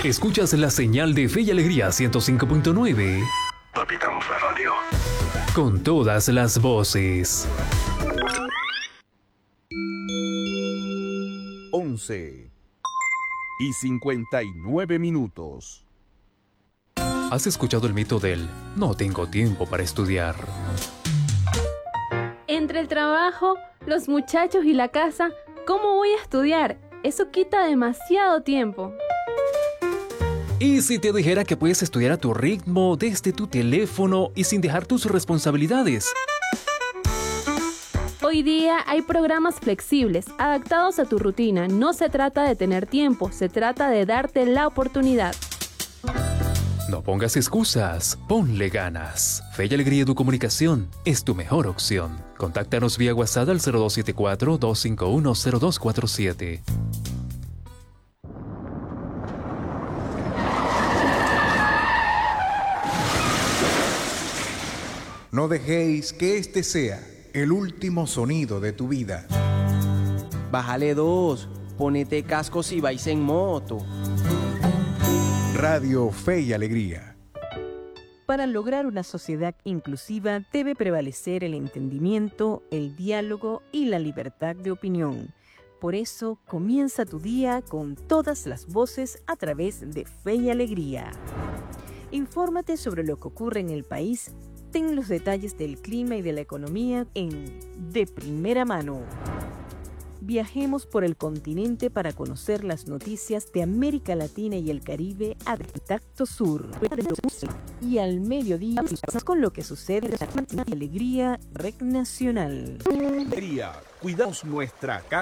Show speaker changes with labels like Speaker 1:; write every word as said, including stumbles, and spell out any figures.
Speaker 1: Escuchas la señal de Fe y Alegría ciento cinco punto nueve.
Speaker 2: Capitán Radio.
Speaker 1: Con todas las voces.
Speaker 3: once y cincuenta y nueve minutos.
Speaker 1: ¿Has escuchado el mito del no tengo tiempo para estudiar?
Speaker 4: Entre el trabajo, los muchachos y la casa, ¿cómo voy a estudiar? Eso quita demasiado tiempo.
Speaker 1: ¿Y si te dijera que puedes estudiar a tu ritmo, desde tu teléfono y sin dejar tus responsabilidades?
Speaker 4: Hoy día hay programas flexibles, adaptados a tu rutina. No se trata de tener tiempo, se trata de darte la oportunidad.
Speaker 1: No pongas excusas, ponle ganas. Fe y Alegría de Comunicación es tu mejor opción. Contáctanos vía WhatsApp al cero dos siete cuatro, dos cinco uno, cero dos cuatro siete.
Speaker 5: No dejéis que este sea el último sonido de tu vida.
Speaker 6: Bájale dos, ponete cascos y vais en moto.
Speaker 5: Radio Fe y Alegría.
Speaker 7: Para lograr una sociedad inclusiva debe prevalecer el entendimiento, el diálogo y la libertad de opinión. Por eso, comienza tu día con todas las voces a través de Fe y Alegría. Infórmate sobre lo que ocurre en el país. Ten los detalles del clima y de la economía en De Primera Mano. Viajemos por el continente para conocer las noticias de América Latina y el Caribe a Tacto Sur. Y al mediodía, con lo que sucede en la Alegría Red Nacional.
Speaker 3: Cuidamos nuestra casa.